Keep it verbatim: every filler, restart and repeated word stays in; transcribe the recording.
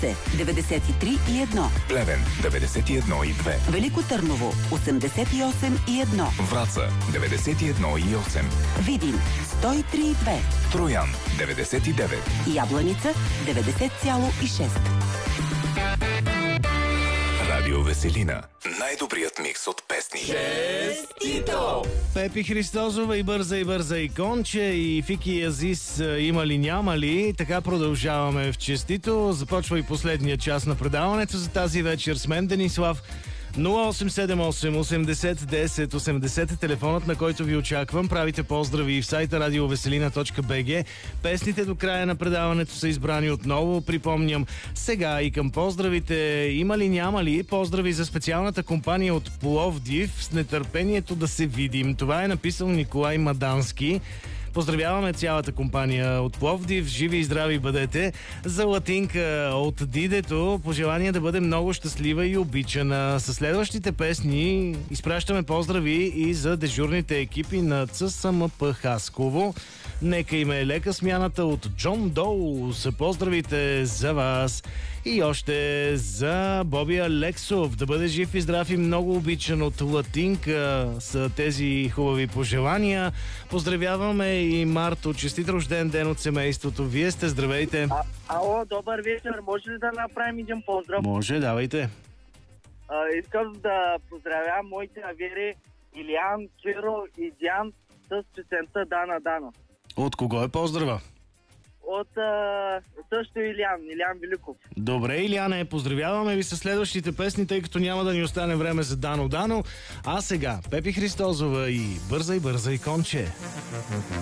деветдесет и три и едно. Плевен деветдесет и едно и две. Велико Търново осемдесет и осем и едно. Враца деветдесет и едно и осем. Видин сто и три и две. Троян деветдесет и девет. Ябланица деветдесет цяло и шест. Радио Веселина. Най-добрият микс от песни. Честито! Пепи Христозова и Бърза и Бърза и Конче и Фики Азис има ли няма ли? Така продължаваме в Честито. Започва и последния час на предаването за тази вечер с мен Денислав. нула осем седем осем осемдесет десет осемдесет е телефонът, на който ви очаквам. Правите поздрави и в сайта радиовеселина точка би джи. Песните до края на предаването са избрани отново. Припомням сега и към поздравите. Има ли, няма ли? Поздрави за специалната компания от Пловдив. С нетърпението да се видим. Това е написал Николай Мадански. Поздравяваме цялата компания от Пловдив. Живи и здрави бъдете. За Латинка от Дидето пожелание да бъде много щастлива и обичана. Със следващите песни изпращаме поздрави и за дежурните екипи на ЦСМП Хасково. Нека им е лека смяната от Джон Доу. Са поздравите за вас. И още за Боби Алексов. Да бъде жив и здрав и много обичан от Латинка са тези хубави пожелания. Поздравяваме и Марто. Честит рожден ден от семейството. Вие сте, здравейте. А, ало, добър вечер. Може ли да направим един поздрав? Може, давайте. А, искам да поздравя моите авери Илиан, Киро и Диан с песента Дана Дана. От кого е поздрава? От а, също Илиан, Илиан Великов. Добре, Иляне, поздравяваме ви със следващите песни, тъй като няма да ни остане време за Дано Дано. А сега Пепи Христозова и Бърза и Бърза и Конче.